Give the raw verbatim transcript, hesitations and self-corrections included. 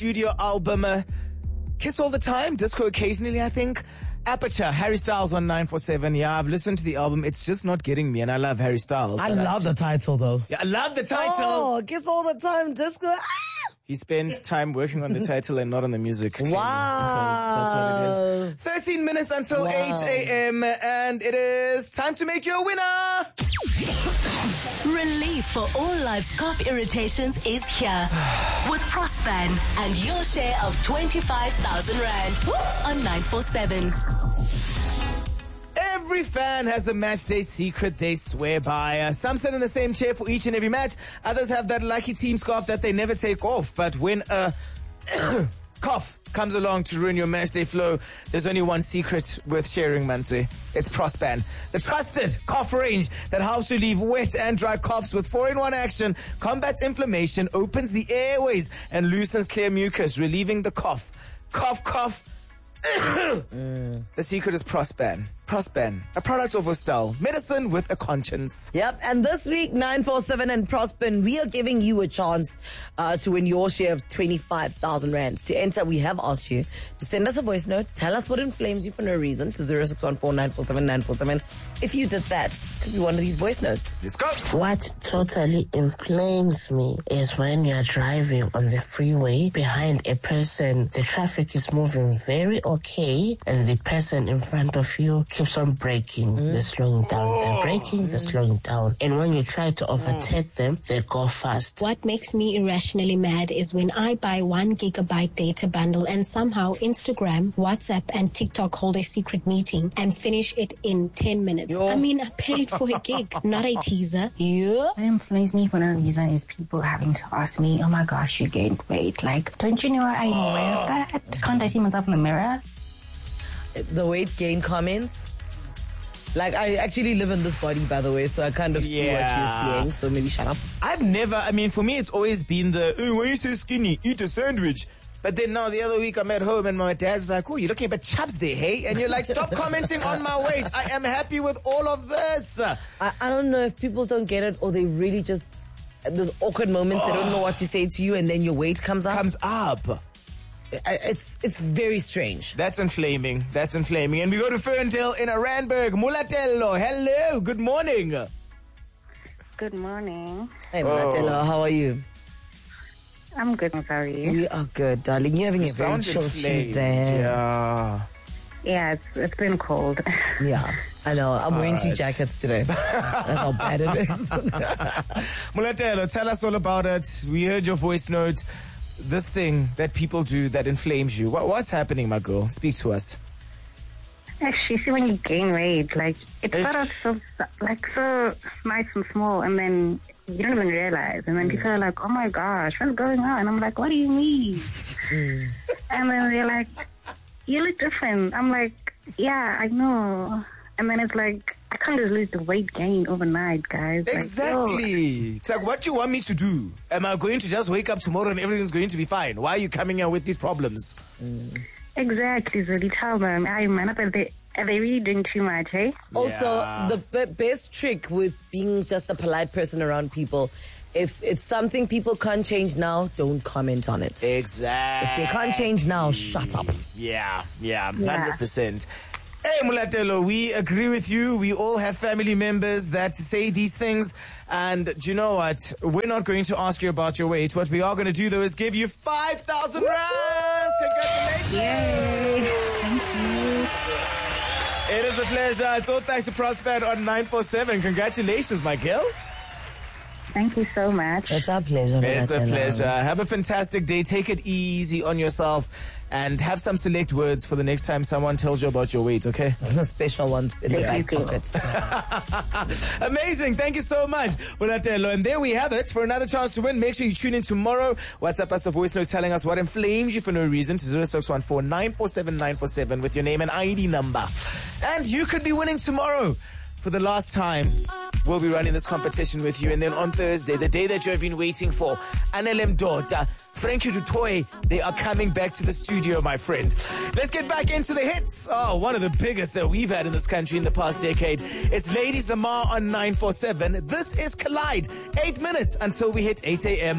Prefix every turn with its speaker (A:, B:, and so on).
A: studio album, uh, Kiss All the Time, Disco Occasionally, I think. Aperture, Harry Styles on nine four seven. Yeah, I've listened to the album. It's just not getting me, and I love Harry Styles.
B: I love the title, though.
A: Yeah, I love the title.
B: Oh, Kiss All the Time, Disco. Ah!
A: He spent time working on the title and not on the music.
B: Wow.
A: Because that's what it is. thirteen minutes until wow. eight a.m. and it is time to make you a winner.
C: Relief for all life's cough irritations is here with Prospan and your share of twenty-five thousand rand on nine four seven.
A: Every fan has a match day secret they swear by. Uh, some sit in the same chair for each and every match. Others have that lucky team scarf that they never take off. But when a cough comes along to ruin your match day flow, there's only one secret worth sharing, Manswe. It's Prospan, the trusted cough range that helps relieve wet and dry coughs with four in one action, combats inflammation, opens the airways, and loosens clear mucus, relieving the cough. Cough, cough. mm. The secret is Prospan. Prospan, a product of Ostal, medicine with a conscience.
B: Yep, and this week, nine four seven and Prospan, we are giving you a chance uh, to win your share of twenty-five thousand rands. To enter, we have asked you to send us a voice note, tell us what inflames you for no reason, to zero six one four nine four seven nine four seven. If you did that, could be one of these voice notes.
A: Let's go.
D: What totally inflames me is when you're driving on the freeway behind a person, the traffic is moving very okay, and the person in front of you keeps on braking, mm. they're slowing down, oh. they're braking, they're slowing down. And when you try to overtake mm. them, they go fast.
E: What makes me irrationally mad is when I buy one gigabyte data bundle and somehow Instagram, WhatsApp, and TikTok hold a secret meeting and finish it in ten minutes. Yo. I mean, I paid for a gig, not a teaser. Yeah.
F: What inflames me for no reason is people having to ask me, oh my gosh, you gained weight. Like, don't you know I'm aware of that? Can't I see myself in the mirror?
B: The weight gain comments. Like, I actually live in this body, by the way, so I kind of see
A: yeah.
B: what you're saying, so maybe shut up.
A: I've never, I mean, for me, it's always been the, oh, when you say skinny, eat a sandwich. But then now the other week I'm at home and my dad's like, oh, you're looking a bit chubs there, hey? And you're like, stop commenting on my weight. I am happy with all of this.
B: I, I don't know if people don't get it or they really just, there's awkward moments, oh. they don't know what to say to you, and then your weight comes up.
A: Comes up.
B: It's it's very strange.
A: That's inflaming. That's inflaming. And we go to Ferndale in Randburg. Mulatello, hello. Good morning.
G: Good morning.
B: Hey, Mulatello, oh. how are you?
G: I'm good, I'm sorry.
B: We are good, darling. You're having you a very chill Tuesday.
A: Yeah.
G: Yeah, it's it's been cold.
B: Yeah, I know. I'm
A: all
B: wearing
A: right.
B: two jackets today. That's how bad it is.
A: Mulatello, tell us all about it. We heard your voice note. This thing that people do that inflames you. What, what's happening, my girl? Speak to us.
G: Actually, see, when you gain weight, like, it starts out so, like, so nice and small, and then you don't even realize. And then mm. people are like, oh my gosh, what's going on? I'm like, what do you mean? Mm. And then they're like, you look different. I'm like, yeah, I know. And then it's like, I can't just lose the weight gain overnight, guys.
A: Exactly.
G: Like,
A: it's like, what do you want me to do? Am I going to just wake up tomorrow and everything's going to be fine? Why are you coming here with these problems?
G: Mm. Exactly, Zoli. Tell them. I man up. Are they, are they really doing too much, hey?
B: Also,
A: yeah.
B: the b- best trick with being just a polite person around people, if it's something people can't change now, don't comment on it.
A: Exactly.
B: If they can't change now, shut up.
A: Yeah, yeah, one hundred percent. Hey, Mulatello, we agree with you. We all have family members that say these things. And do you know what? We're not going to ask you about your weight. What we are going to do, though, is give you five thousand rands. Congratulations.
G: Yay. Thank you.
A: It is a pleasure. It's all thanks to Prospan on nine four seven. Congratulations, my girl.
G: Thank you so much.
B: It's our pleasure.
A: It's a pleasure. Have a fantastic day. Take it easy on yourself and have some select words for the next time someone tells you about your weight, okay?
B: Special ones in the back pocket.
A: Amazing. Thank you so much. And there we have it. For another chance to win, make sure you tune in tomorrow. WhatsApp us a voice note telling us what inflames you for no reason to zero six one four nine four seven nine four seven with your name and I D number. And you could be winning tomorrow. For the last time, we'll be running this competition with you. And then on Thursday, the day that you have been waiting for, Anelem Doda, Frankie Dutoy, they are coming back to the studio, my friend. Let's get back into the hits. Oh, one of the biggest that we've had in this country in the past decade. It's Lady Zamar on nine four seven. This is Collide. Eight minutes until we hit eight a.m.